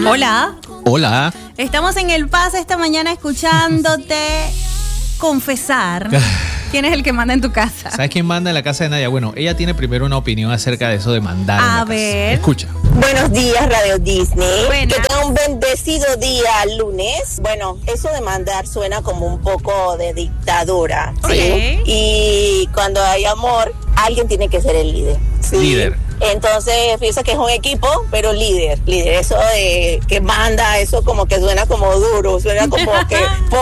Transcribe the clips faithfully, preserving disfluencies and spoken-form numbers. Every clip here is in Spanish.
Hola. Hola. Estamos en El Pase esta mañana escuchándote confesar. ¿Quién es el que manda en tu casa? ¿Sabes quién manda en la casa de Nadia? Bueno, ella tiene primero una opinión acerca de eso de mandar. A en la ver. Casa. Escucha. Buenos días, Radio Disney. Buenas. Que tenga un bendecido día lunes. Bueno, eso de mandar suena como un poco de dictadura, ¿sí? Ok. Y cuando hay amor, alguien tiene que ser el líder, ¿sí? Líder. Entonces, pienso que es un equipo, pero líder, líder. Eso de que manda, eso como que suena como duro, suena como que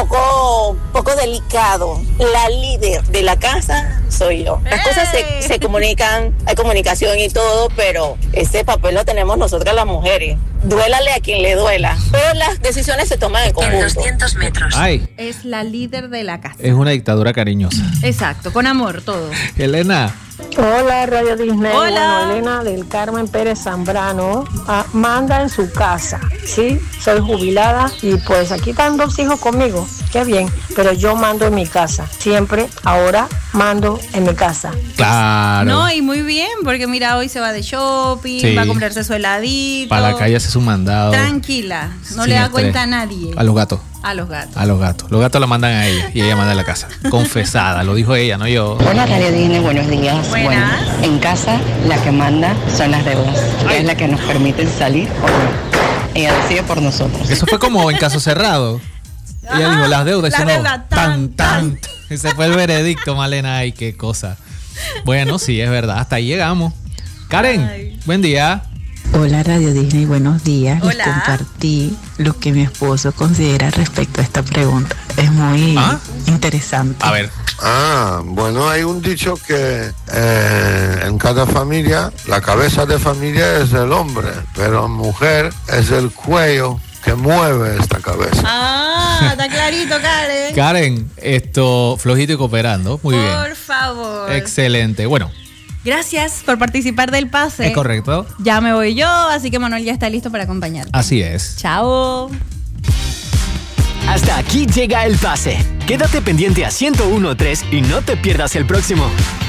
poco, poco delicado. La líder de la casa soy yo. Las cosas se, se comunican, hay comunicación y todo, pero ese papel lo tenemos nosotras las mujeres. Duélale a quien le duela, pero las decisiones se toman en conjunto. En doscientos metros. Ay, Es la líder de la casa. es una dictadura cariñosa. Exacto, con amor todo. Elena. Hola, Radio Disney. Hola. Bueno, Elena del Carmen Pérez Zambrano ah, manda en su casa. Sí, soy jubilada y pues aquí están dos hijos conmigo. Qué bien, pero yo mando en mi casa. Siempre, ahora mando en mi casa. Claro. No, y muy bien, porque mira, hoy se va de shopping, Sí. va a comprarse su heladito. Para la calle hace su mandado. Tranquila, no Sin le da estrés. cuenta a nadie. A los gatos. A los gatos. A los gatos. Los gatos la mandan a ella y ella manda a la casa. Confesada, lo dijo ella, no yo. Hola Radio Disney, buenos días. Buenas. Bueno, en casa la que manda son las deudas, que es la que nos permiten salir o no. Ella decide por nosotros. Eso fue como en caso cerrado. Ella Ajá, dijo las deudas. la eso no, deuda, tan, tan, tan. Ese fue el veredicto, Malena. Ay, qué cosa. Bueno, sí, es verdad. Hasta ahí llegamos. Karen, Ay. buen día. Hola Radio Disney, buenos días. Les Hola. compartí lo que mi esposo considera respecto a esta pregunta. Es muy ¿Ah? interesante. A ver. Ah, bueno, hay un dicho que eh, en cada familia la cabeza de familia es el hombre, pero mujer es el cuello que mueve esta cabeza. Ah, está clarito, Karen. Karen, esto, flojito y cooperando. Muy bien. Por favor. Excelente. Bueno, Gracias por participar del pase. es correcto. Ya me voy yo, así que Manuel ya está listo para acompañarte. Así es. Chao. Hasta aquí llega El Pase. Quédate pendiente a ciento uno punto tres y no te pierdas el próximo.